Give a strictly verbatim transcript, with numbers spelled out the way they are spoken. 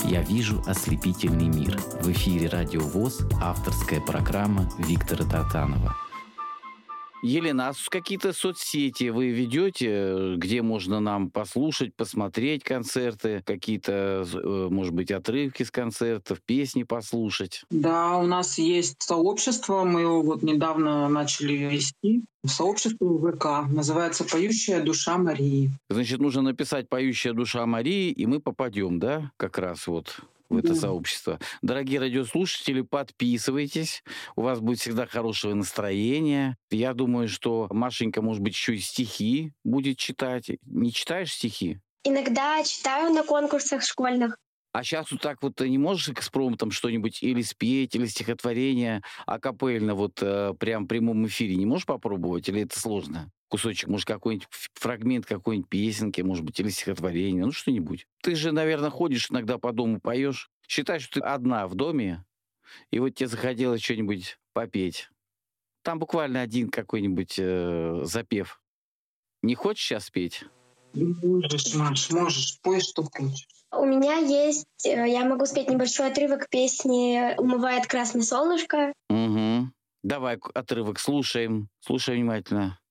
«Я вижу ослепительный мир». В эфире «Радио ВОС» авторская программа Виктора Тартанова. Елена, а какие-то соцсети вы ведете, где можно нам послушать, посмотреть концерты, какие-то, может быть, отрывки с концертов, песни послушать? Да, у нас есть сообщество, мы его вот недавно начали вести. Сообщество ВК называется «Поющая душа Марии». Значит, нужно написать «Поющая душа Марии», и мы попадем, да, как раз вот в это сообщество. Дорогие радиослушатели, подписывайтесь. У вас будет всегда хорошее настроение. Я думаю, что Машенька, может быть, еще и стихи будет читать. Не читаешь стихи? Иногда читаю на конкурсах школьных. А сейчас вот так вот ты не можешь экспромтом что-нибудь или спеть, или стихотворение акапельно, вот э, прям в прямом эфире не можешь попробовать? Или это сложно? Кусочек, может, какой-нибудь фрагмент какой-нибудь песенки, может быть, или стихотворение, ну что-нибудь. Ты же, наверное, ходишь иногда по дому, поешь. Считай, что ты одна в доме, и вот тебе захотелось что-нибудь попеть. Там буквально один какой-нибудь э, запев. Не хочешь сейчас петь? Можешь, Маш, можешь, пой, что хочешь. У меня есть, э, я могу спеть небольшой отрывок песни «Умывает красное солнышко». Угу. Давай отрывок слушаем. Слушай внимательно.